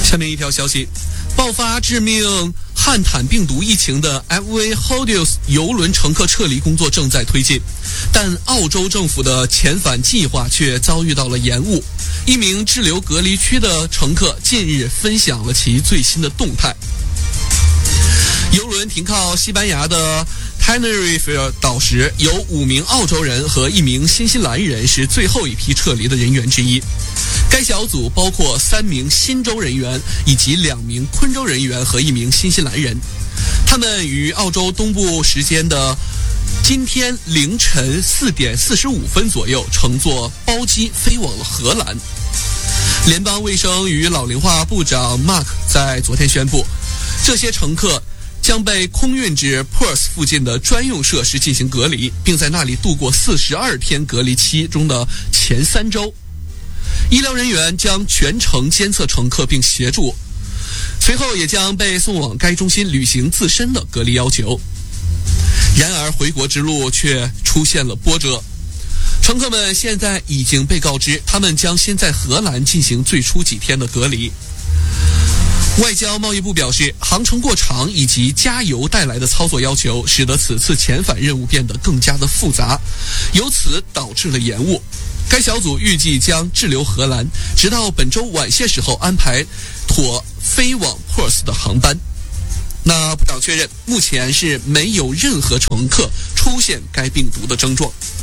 下面一条消息，爆发致命汉坦病毒疫情的 FV Hordeus 邮轮乘客撤离工作正在推进，但澳洲政府的遣返计划却遭遇到了延误。一名滞留隔离区的乘客近日分享了其最新的动态。邮轮停靠西班牙的 Tenerife 岛时，有5名澳洲人和1名新西兰人是最后一批撤离的人员之一。该小组包括3名新州人员以及2名昆州人员和1名新西兰人。他们于澳洲东部时间的今天凌晨4点45分左右乘坐包机飞往了荷兰。联邦卫生与老龄化部长 Mark 在昨天宣布，这些乘客将被空运至 Perth 附近的专用设施进行隔离，并在那里度过42天隔离期中的前3周。医疗人员将全程监测乘客并协助，随后也将被送往该中心履行自身的隔离要求。然而回国之路却出现了波折，乘客们现在已经被告知，他们将先在荷兰进行最初几天的隔离。外交贸易部表示，航程过长以及加油带来的操作要求，使得此次遣返任务变得更加的复杂，由此导致了延误。该小组预计将滞留荷兰，直到本周晚些时候安排妥飞往 Perth 的航班。那部长确认，目前是没有任何乘客出现该病毒的症状。